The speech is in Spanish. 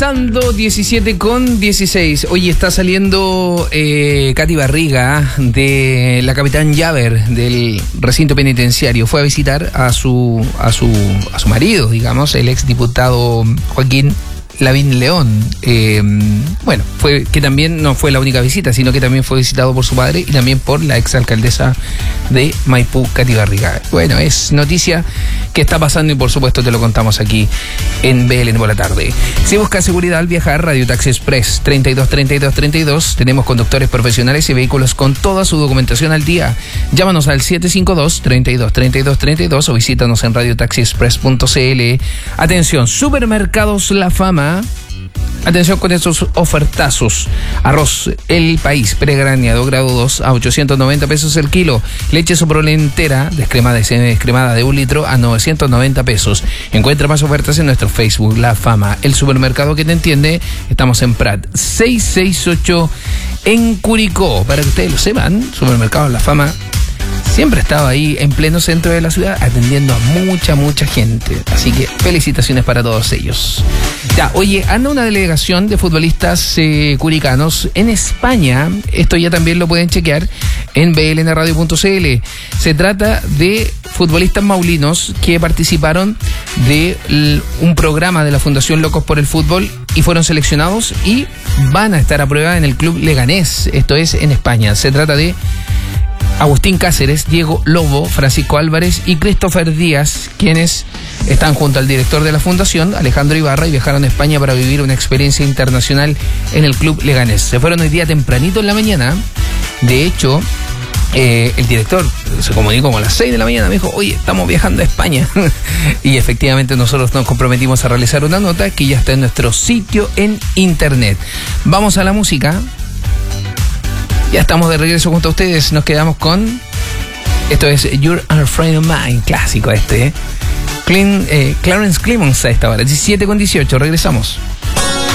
Avanzando 17:16. Oye, está saliendo Katy Barriga de la Capitán Llaver del recinto penitenciario. Fue a visitar a su marido, digamos, el exdiputado Joaquín Lavín León. Bueno, fue que también no fue la única visita, sino que también fue visitado por su padre y también por la exalcaldesa de Maipú, Katy Barriga. Bueno, es noticia que está pasando y por supuesto te lo contamos aquí en BLN por la tarde. Si buscas seguridad al viajar, Radio Taxi Express 323232. Tenemos conductores profesionales y vehículos con toda su documentación al día. Llámanos al 752-323232 o visítanos en radiotaxiexpress.cl. Atención, Supermercados La Fama. Atención con estos ofertazos. Arroz El País pregraneado grado 2 a 890 pesos el kilo. Leche Soprole entera, descremada y semidescremada de 1 litro a 990 pesos. Encuentra más ofertas en nuestro Facebook La Fama, el supermercado que te entiende. Estamos en Prat 668 en Curicó. Para que ustedes lo sepan, Supermercado La Fama siempre estaba ahí en pleno centro de la ciudad atendiendo a mucha gente. Así que felicitaciones para todos ellos. Ya, oye, anda una delegación de futbolistas curicanos en España. Esto ya también lo pueden chequear en blnradio.cl. Se trata de futbolistas maulinos que participaron de un programa de la Fundación Locos por el Fútbol y fueron seleccionados y van a estar a prueba en el club Leganés. Esto es en España. Se trata de Agustín Cáceres, Diego Lobo, Francisco Álvarez y Christopher Díaz, quienes están junto al director de la fundación, Alejandro Ibarra, y viajaron a España para vivir una experiencia internacional en el club Leganés. Se fueron hoy día tempranito en la mañana. De hecho, el director se comunicó como a las 6 de la mañana, me dijo, oye, estamos viajando a España. Y efectivamente nosotros nos comprometimos a realizar una nota que ya está en nuestro sitio en internet. Vamos a la música. Ya estamos de regreso junto a ustedes. Nos quedamos con... Esto es You're a Friend of Mine, clásico este. Clarence Clemons a esta hora, 17:18. Regresamos.